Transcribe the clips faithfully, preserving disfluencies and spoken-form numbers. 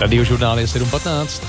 Radiožurnál je sedm patnáct.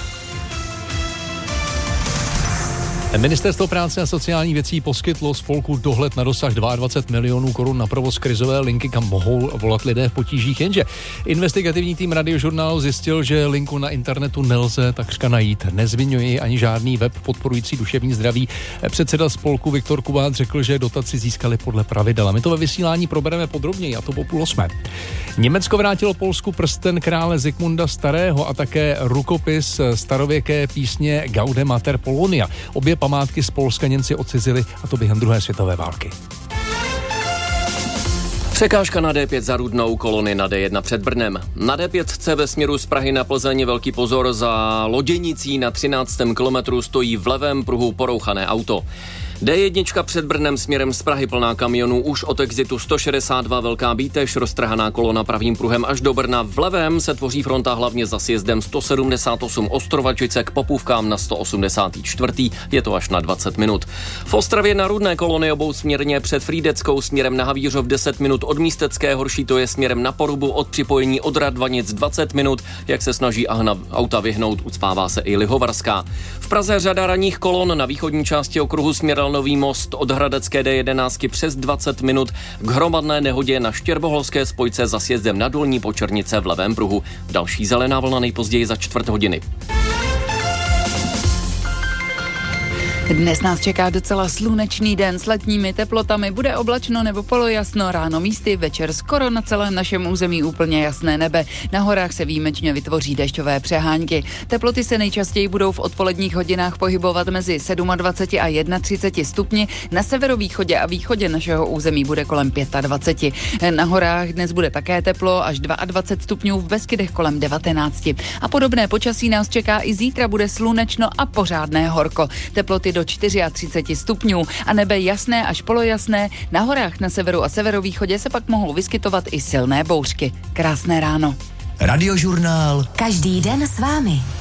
Ministerstvo práce a sociálních věcí poskytlo spolku Dohled na dosah dvacet dva milionů korun na provoz krizové linky, kam mohou volat lidé v potížích, jenže investigativní tým Radiožurnálu zjistil, že linku na internetu nelze takřka najít. Nezmiňuje ani žádný web podporující duševní zdraví. Předseda spolku Viktor Kubát řekl, že dotaci získali podle pravidel. A my to ve vysílání probereme podrobněji, a to po půl osmé. Německo vrátilo Polsku prsten krále Zikmunda Starého a také rukopis starověké písně Gaude Mater Polonia. Obě památky z Polska Němci odcizili, a to během druhé světové války. Překážka na D pět za Rudnou, kolony na D jedna před Brnem. Na D pět C ve směru z Prahy na Plzeň velký pozor, za Loděnicí na třináctém kilometru stojí v levém pruhu porouchané auto. D jedna před Brnem směrem z Prahy plná kamionů už od exitu sto šedesát dva Velká Bítež, roztrhaná kolona pravým pruhem až do Brna. V levém se tvoří fronta hlavně za sjezdem sto sedmdesát osm Ostrovačice k Popůvkám na sto osmdesát čtyři. Je to až na dvacet minut. V Ostravě na Rudné kolony obou směrně před Frýdeckou směrem na Havířov deset minut, od Místecké horší to je směrem na Porubu, od připojení od Radvanic dvacet minut. Jak se snaží ahna auta vyhnout, ucpává se i Lihovarská. V Praze řada ranních kolon na východní části okruhu směr Nový Most od Hradecké D jedenáct přes dvacet minut k hromadné nehodě na Štěrboholské spojce za sjezdem na Dolní Počernice v levém pruhu. Další zelená vlna nejpozději za čtvrt hodiny. Dnes nás čeká docela slunečný den s letními teplotami, bude oblačno nebo polojasno, ráno místy, večer skoro na celém našem území úplně jasné nebe. Na horách se výjimečně vytvoří dešťové přehánky. Teploty se nejčastěji budou v odpoledních hodinách pohybovat mezi dvacet sedm a třicet jedna stupni, na severovýchodě a východě našeho území bude kolem dvacet pět. Na horách dnes bude také teplo, až dvacet dva stupňů, v Beskydech kolem devatenáct. A podobné počasí nás čeká i zítra, bude slunečno a pořádné horko. Teploty do třicet čtyři stupňů a nebe jasné až polojasné. Na horách na severu a severovýchodě se pak mohou vyskytovat i silné bouřky. Krásné ráno. Radiožurnál. Každý den s vámi.